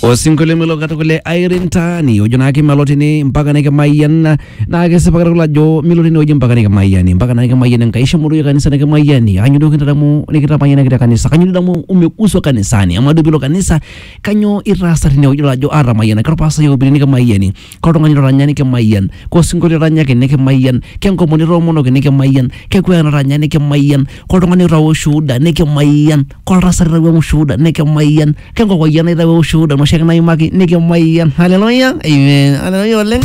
Osinkole melo katukule Irintani ojo nake malotini mpaka neke mayan na ke sepakara kula jo milotini ojo mpaka neke mayani mpaka neke mayan nkaisha muru ya kanisa neke mayani anyudo kindamu nikita mayana kita kanisa kanyudo damu umekuswa kanisani amadu bilo kanisa kanyo irasatini ojo la jo ara mayana karpasa yo neke mayani kodonga ranya neke mayan ko sinkole ranya ke neke mayan kenko moni romono ke neke mayan ke ko ranya neke mayan kodonga ni rawo shuda neke mayan ko rasari rawo shuda neke mayan kenko ko yana rawo shuda no shekna imaki neke mayan haleluya amen haleluya oleng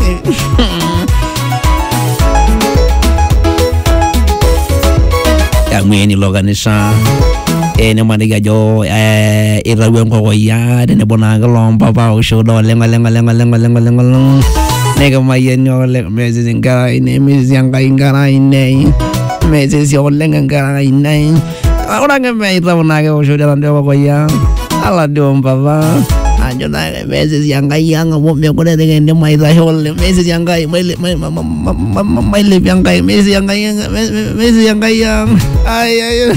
ya mweni loganisha ene maniga jo irawe ko ya ne bona galomba ba o shuda lenga neke mayan yo le mezi ngara ine mezi ngara ingara ine mezi yo lenga ngara ine ora nge me irauna ke o shuda ndo ko ya ala domba ba anjo na mezi yanga mo me ko de ngende mai da hol mezi yanga mai le yanga mezi yanga ay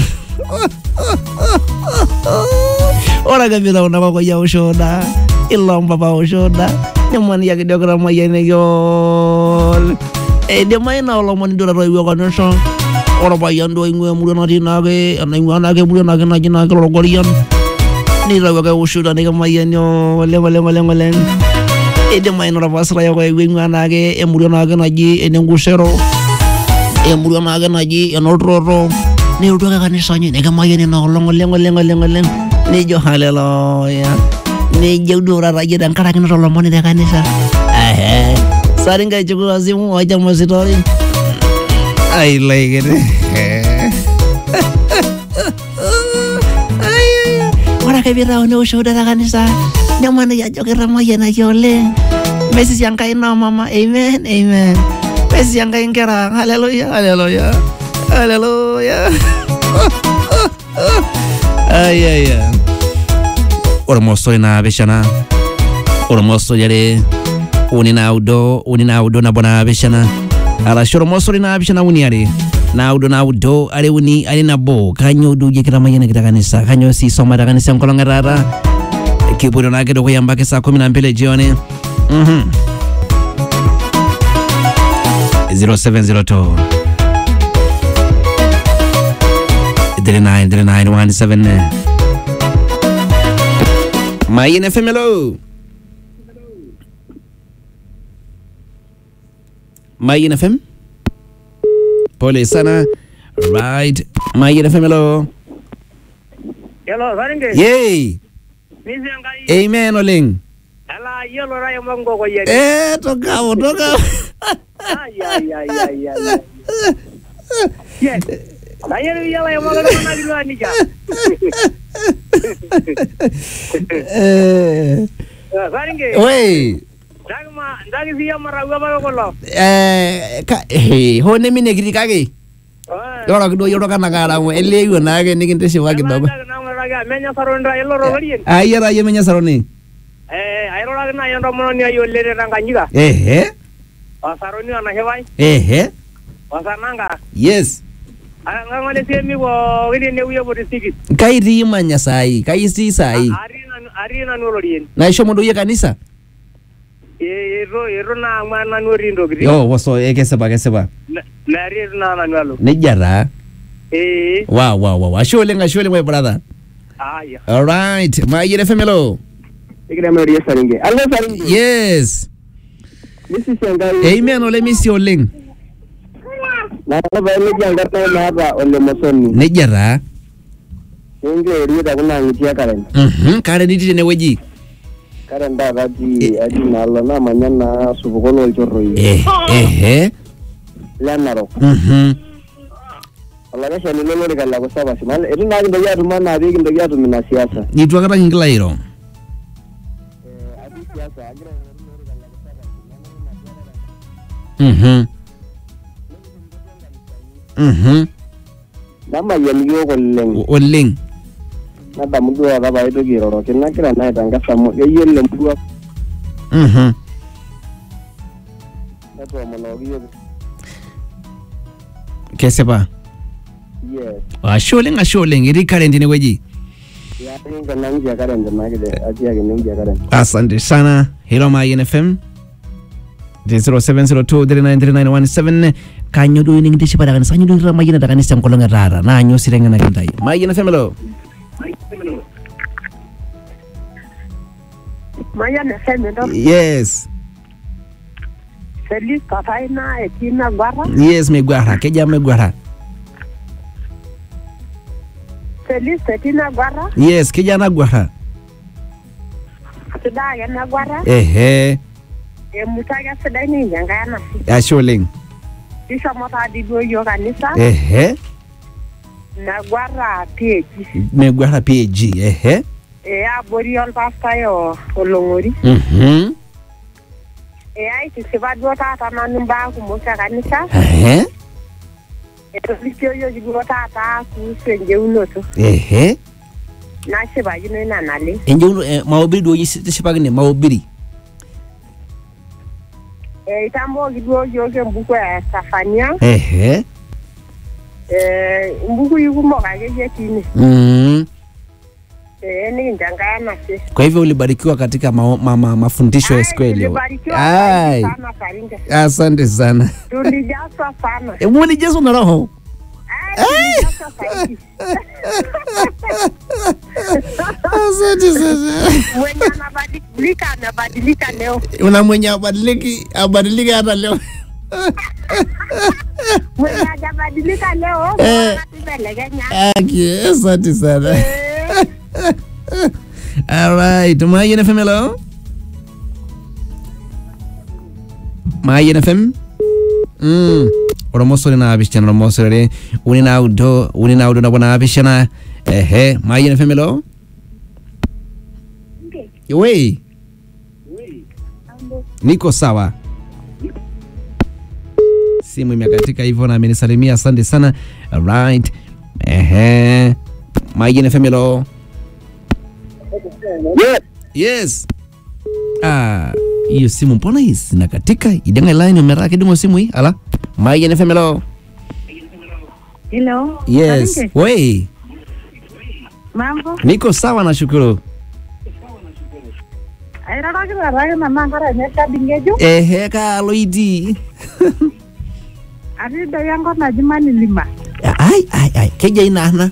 ora ga bila una ko ya ushoda ilomba ba ushoda nyamani ya kidogo mai ne yol de mai na lo moni dora ro ko no so ora ba yando ingwe mu na dinage ana ingwa na ke mu na ke na ke ro gorian ni rawa ga ushuda ni kama yanyo le ede mai no basra ya ko ingwa na ke emuri na ke naji enengushero emuri na ke naji enodroro ni udoka kanisa ni kama yani no longo le ni jo haleluya ni jodo raja dan karakin ro lomoni de kanisa saringa jugo azimu aja masitori I like it. Ora ke bira ono shoda da kanisa. Nyamane ya joge ramaya na yole. Mesi yang kain na mama. Amen. Amen. Mesi yang kain kerang. Haleluya. Haleluya. Haleluya. Ay. Ora mosto na beshana. Ora mosto yare. Unina udo na bona beshana. Ala shoro mosori na abishana uniari na udo ale uni ale na bo kanyo duje kira mayana kita kanisa kanyo si soma da kanisa mkolonga rara kibudo na kedo kuyamba ke saa 12 jioni 0702 3917 Mayin FM hello Mayin FM Pole sana right Mayin FM hello Saringe Yay Amen oleng Ala yelo raya mongo ko yeri toka Yes Ayer yela mongo na dilani ja Saringe Wey Ndagi siya marawa ba ko lo hone mine kikage Yoro kido yoro kana kara mo eleyo na ke nikinte shiwa kidogo menya saronda yelo rogarien ayera ye menya saroni ayro la na yondo mono ni ayo lere ranganyiga saroni ana hewai wasananga yes ngangale semi wo wili ne uyo bodi sigi kai rima nyasai kai si sai arina nolorien na isho mundu ye kanisa ero na mana norindo gri yo waso keseba na ero na nalo nejara wow ashole my brother yeah all right Mayin FM hello Igramari Saringe allo Saringe yes this is Sangai amen ole misi oleng na ba ile janga ta na ba ole mosoni nejara nge eri da kuna ngitia karen karen niti ne weji karen da adi nalo na manyana subukono chorroi lanaro Allah kesha ni lolo kala ko saba simal etu na ndo ya tuma na bigi ndo ya tumina siasa ni twakata ngila iro adi siasa agira lolo kala ko saba nama yamiyo oleng na damudu wa baba ito giroro kinna kira na itangasa mo yelle mbuwa eto monogiyo kesepa yes ashole iri current ne weji Ya ninga nangi ya karen jamagide atia ningi ya karen. Asante sana. Hello Mayen FM. 0702393917 kanyodo ini ngiti sipada kan sanyo dira Mayen da kanisa ngkolonga rara na nyo sirenga na kintai. Mayen FM lo. Mayen FM ndo. Yes. Feliz Kafaina etina Guarra. Yes, me Guarra. Keja me Guarra. Feliz etina Guarra. Yes, keja na Guarra. Sudah ya na Guarra. Mutaga sudah ni jangana. Asholing. Kisha mota di yo kanisa. Na Guarra PG. Me Guarra PG. Aboriol pasta yo olongori. Ai tisibadwa tata manumba kumocha kanisa. Lisio yo jibwa tata kusenje unoto. Na sheba yino na nale. Enje maobiri do yisipagine maobiri. Itambo gidwo yo ke mbuko ya Safania. Mbuku yuko kageje kini. Ni njangana si. Kwa hivyo ulibarikiwa katika mafundisho ya siku leo. Ai. Asante sana. Tulijazwa sana. Ulijazwa na roho. Asante sana. Mwenye anabadilika leo. Una mwenye abadilika hata leo. Mwenye anabadilika leo. Asante sana. All right, Mayen FM hello. Mayen FM. Oromosore na abishana oromosore unina audo na bona abishana Mayen FM hello. Wei. Niko sawa. Simu imekatika hivyo na amenisalimia, asante sana. All right. Mayen FM hello. Yes. Hiyo simu mbona hisi nakatika? Idanga line umera kidogo simu hii. Ala. Mayen FM hello. Hello. Yes. Wei. Mambo? Niko sawa na shukuru. Aira raga na mangara neta bingejo. Ka Loidi. Ari da yango na jimani lima. Ai. Keja inahna.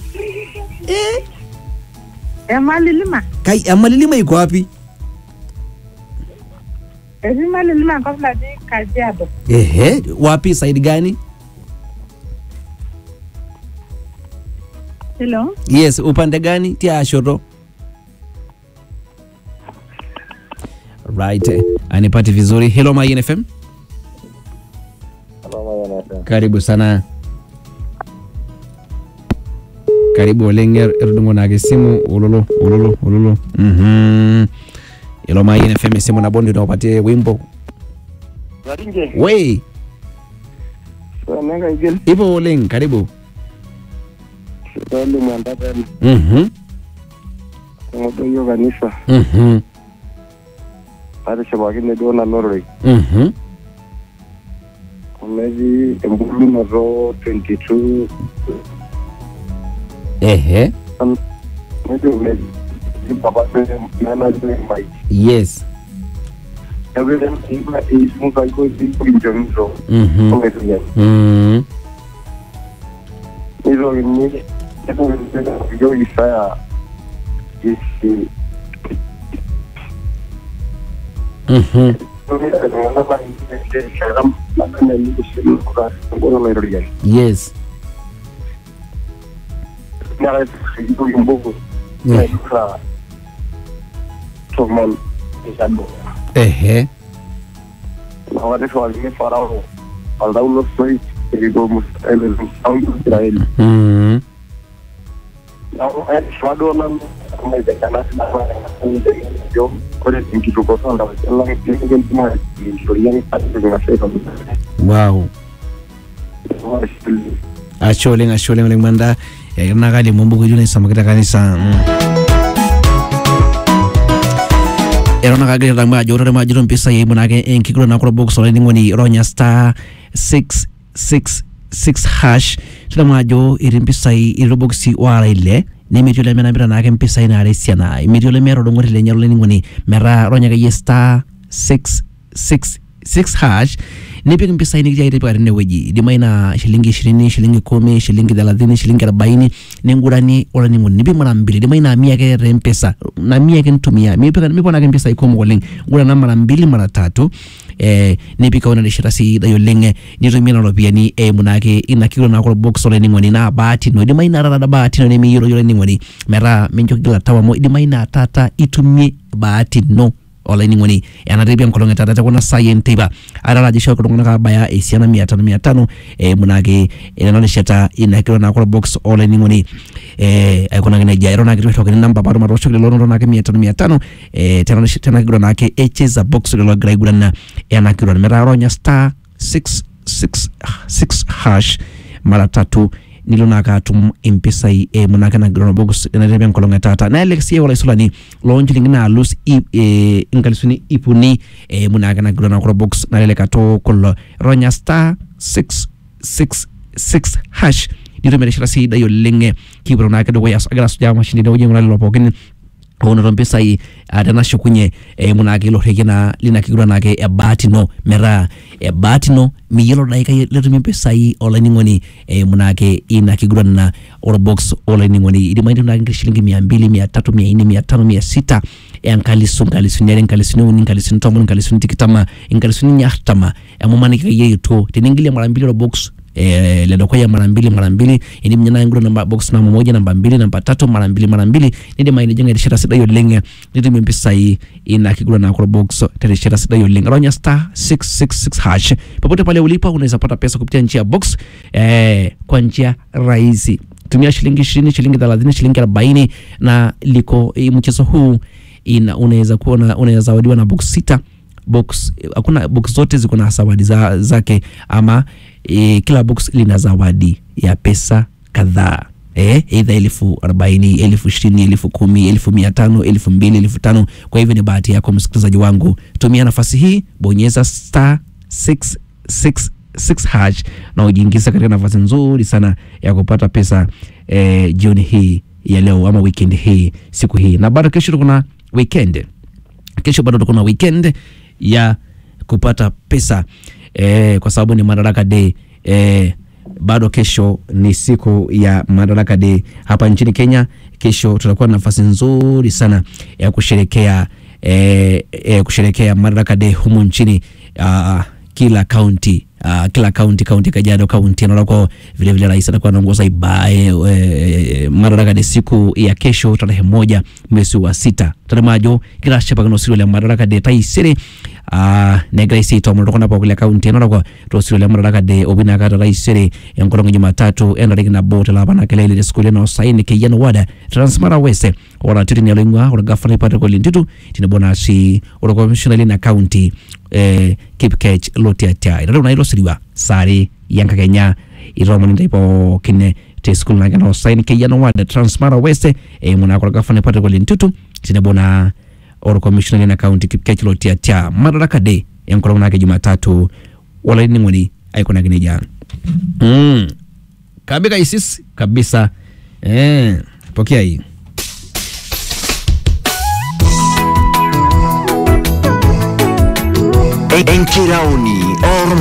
Malilima. Malilima iko wapi? Malilima kabla di Kajiado. Wapi side gani? Hello. Yes, upande gani? Tia Shoro. Right. Anipati vizuri. Hello Mayen FM. Hello Mayen FM. Karibu sana. Karibu Olenger erdungo na simu ululu. Hello Mayen FM simu na bondi unapatie wimbo. Warinje. Wei. Nanga igel. Ipo Oleng, karibu. Sitali mwandata. Ngoto yo kanisa. Pare shabagine dona Norway. Komezi embulu maro 22. Yes. Everything is moving going to Johnson. Yo Isaiah is yes. Wow. Asholeng manda ya nagali mumbu kujuna samakita kanisa. Erona kagere rama jore majuro mpisa ye munake enkikro na kro box ole ngoni ronya star 666 hash tula majo irimpisa i roboxi wala ile nemetii ole menapita naake mpisai naare esiana metii ole meeta odong'oti lenye olainining'oni metaa ronya akeyie star 666 hash nipik mpisai nikitii aitipika tinewueji idimai na shilingi 20 shilingi 10 shilingi 30 shilingi 40 ningurani olainining'oni nipik mara 2 idimai na 100 ake te mpesa na 100 ake nitumia mipona ake mpisai kumok oleng ngurana mara 2 mara 3 nipika ona rishata sidai oleng nitumia na ropiani munake inakiro na ko box olainining'oni na bahati no idimai na rada bahati no nemiyiro olainining'oni metaa minchoki gila tawa mo idimai na tata itumie bahati no olainining'oni enatipia nkolong etata kuna sai enteipa arara jisho kudungana kabaya esiana 500 munake ena rishata inakiro na ko box olainining'oni aikona kene jairo na kitu tokeni namba bado matosho lelo ndo nake 500 tena kigura nake echeza box lelo graigura na ena kiro mera ronya star 666 hash mara 3 nilo nakatum impisai munake na ground box enatipia nkolong etata na Alexia wala isolani lonji lingina alus ingalisuni ipuni munake na ground box na lele kato kolo ronya star 666 hash nitumia shirasi dayo lenge kibro na kedo ya agara suja mashini do yengo nalo pokin ono rompesa hii atana shukunye munake lo regina lina kigura nake ebatino mera ebatino miyelo daika letumia pesa hii olainining'oni munake ina kigura na orbox olainining'oni idimaindi na shilingi 200 300 400 500 600 enkalisuni tomo enkalisuni tikitama enkalisuni nyahtama amumani kayeto teningile mara 2 orbox lelo kwa ya mara 2 ini mnyana nguro namba box namba 1 namba 2 namba 3 mara 2 nidi maini jenga rishira sida yo lenga nidi mpisa hii ina kigura na box rishira sida yo lenga ronya star 666 hash popote pale ulipa unaweza pata pesa kupitia njia box kwa njia rahisi tumia shilingi 20 shilingi 30 shilingi 40 na liko mchezo huu unaweza kuona unaweza zawadiwa na box 6 box hakuna box zote ziko na zawadi zake ama kila box lina zawadi ya pesa kadhaa either 40,000 20,000 10,000 15,000 2,000 5,000 kwa hivyo ni bahati yako msikilizaji wangu tumia nafasi hii bonyeza star 666 hash na ujiingize katika nafasi nzuri sana ya kupata pesa jioni hii ya leo ama weekend hii siku hii na bado kesho kuna weekend ya kupata pesa kwa sababu ni Madaraka Day bado kesho ni siku ya Madaraka Day hapa nchini Kenya kesho tutakuwa na nafasi nzuri sana ya kusherehekea Madaraka Day humu nchini kila county Kajiado county na lako vile rais atakuwa anaongoza Madaraka Day siku ya kesho tarehe 1 mwezi wa 6 taramajo kila shapa siro la Madaraka Day taisiri negraisi to mlokona pa kule county na lako to siro la Madaraka Day obina ka taisiri yankolongo Jumatatu enariki na bote la bana kele ile skuli na saini ke yana wada Transmara West ora titini alingwa ora gafana ipata ko lintitu tinabona si ora commissioner na county Kipkech Lotiatia ira na ilo siriwa sari yanka Kenya iro mani ndipo kine te school na kana saini ke yana wada Transmara West muna ko gafana ipata ko lintitu tinabona ora commissioner na county Kipkech Lotiatia Madaraka Day yankolongo na Jumatatu wala ni ngoni aikona kineja kabika isis kabisa pokea hii Enkirauni